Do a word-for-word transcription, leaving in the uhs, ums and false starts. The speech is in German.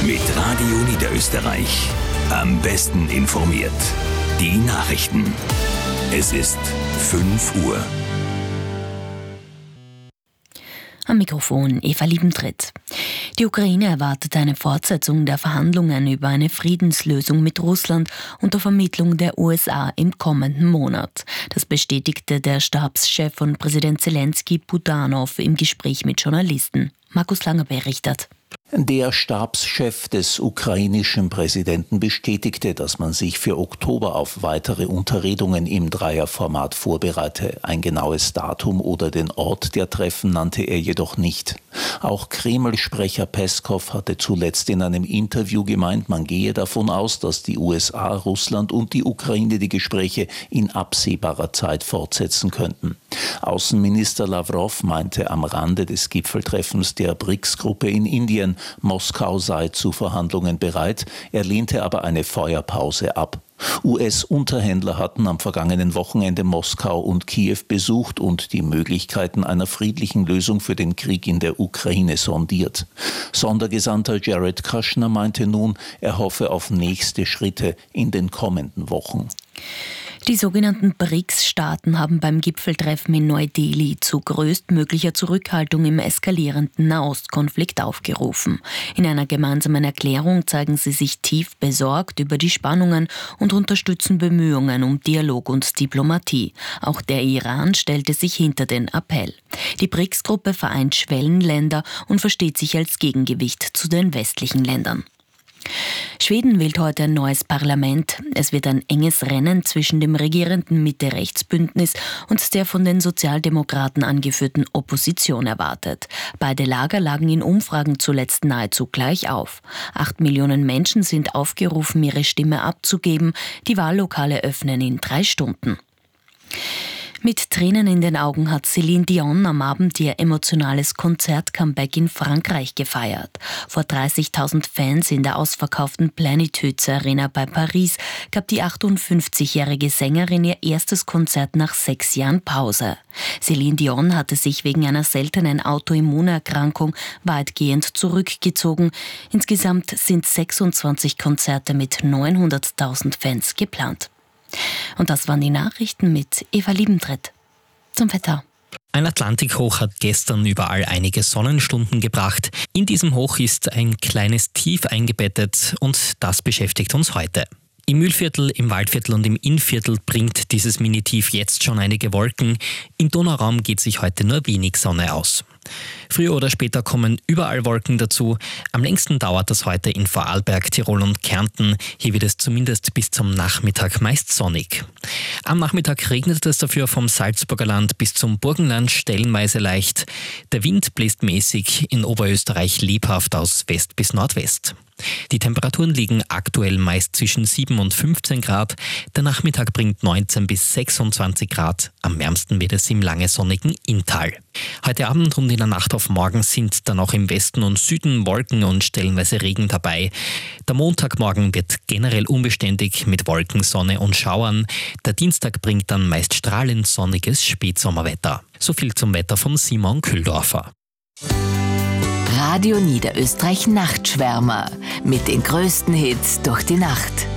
Mit Radio Niederösterreich. Am besten informiert. Die Nachrichten. Es ist fünf Uhr. Am Mikrofon Eva Liebentritt. Die Ukraine erwartet eine Fortsetzung der Verhandlungen über eine Friedenslösung mit Russland unter Vermittlung der U S A im kommenden Monat. Das bestätigte der Stabschef von Präsident Zelensky, Budanov, im Gespräch mit Journalisten. Markus Langer berichtet. Der Stabschef des ukrainischen Präsidenten bestätigte, dass man sich für Oktober auf weitere Unterredungen im Dreierformat vorbereite. Ein genaues Datum oder den Ort der Treffen nannte er jedoch nicht. Auch Kreml-Sprecher Peskow hatte zuletzt in einem Interview gemeint, man gehe davon aus, dass die U S A, Russland und die Ukraine die Gespräche in absehbarer Zeit fortsetzen könnten. Außenminister Lavrov meinte am Rande des Gipfeltreffens der B R I C S-Gruppe in Indien, Moskau sei zu Verhandlungen bereit, er lehnte aber eine Feuerpause ab. U S-Unterhändler hatten am vergangenen Wochenende Moskau und Kiew besucht und die Möglichkeiten einer friedlichen Lösung für den Krieg in der Ukraine sondiert. Sondergesandter Jared Kushner meinte nun, er hoffe auf nächste Schritte in den kommenden Wochen. Die sogenannten B R I C S-Staaten haben beim Gipfeltreffen in Neu-Delhi zu größtmöglicher Zurückhaltung im eskalierenden Nahostkonflikt aufgerufen. In einer gemeinsamen Erklärung zeigen sie sich tief besorgt über die Spannungen und unterstützen Bemühungen um Dialog und Diplomatie. Auch der Iran stellte sich hinter den Appell. Die B R I C S-Gruppe vereint Schwellenländer und versteht sich als Gegengewicht zu den westlichen Ländern. Schweden wählt heute ein neues Parlament. Es wird ein enges Rennen zwischen dem regierenden Mitte-Rechts-Bündnis und der von den Sozialdemokraten angeführten Opposition erwartet. Beide Lager lagen in Umfragen zuletzt nahezu gleich auf. Acht Millionen Menschen sind aufgerufen, ihre Stimme abzugeben. Die Wahllokale öffnen in drei Stunden. Mit Tränen in den Augen hat Céline Dion am Abend ihr emotionales Konzert-Comeback in Frankreich gefeiert. Vor dreißigtausend Fans in der ausverkauften Plenitude Arena bei Paris gab die achtundfünfzigjährige Sängerin ihr erstes Konzert nach sechs Jahren Pause. Céline Dion hatte sich wegen einer seltenen Autoimmunerkrankung weitgehend zurückgezogen. Insgesamt sind sechsundzwanzig Konzerte mit neunhunderttausend Fans geplant. Und das waren die Nachrichten mit Eva Liebentritt. Zum Wetter. Ein Atlantikhoch hat gestern überall einige Sonnenstunden gebracht. In diesem Hoch ist ein kleines Tief eingebettet und das beschäftigt uns heute. Im Mühlviertel, im Waldviertel und im Innviertel bringt dieses Minitief jetzt schon einige Wolken. Im Donauraum geht sich heute nur wenig Sonne aus. Früher oder später kommen überall Wolken dazu. Am längsten dauert das heute in Vorarlberg, Tirol und Kärnten. Hier wird es zumindest bis zum Nachmittag meist sonnig. Am Nachmittag regnet es dafür vom Salzburger Land bis zum Burgenland stellenweise leicht. Der Wind bläst mäßig, in Oberösterreich lebhaft aus West bis Nordwest. Die Temperaturen liegen aktuell meist zwischen sieben und fünfzehn Grad. Der Nachmittag bringt neunzehn bis sechsundzwanzig Grad. Am wärmsten wird es im lange sonnigen Inntal. Heute Abend und in der Nacht auf morgen sind dann auch im Westen und Süden Wolken und stellenweise Regen dabei. Der Montagmorgen wird generell unbeständig mit Wolken, Sonne und Schauern. Der Dienstag bringt dann meist strahlend sonniges Spätsommerwetter. So viel zum Wetter von Simon Kühldorfer. Radio Niederösterreich Nachtschwärmer mit den größten Hits durch die Nacht.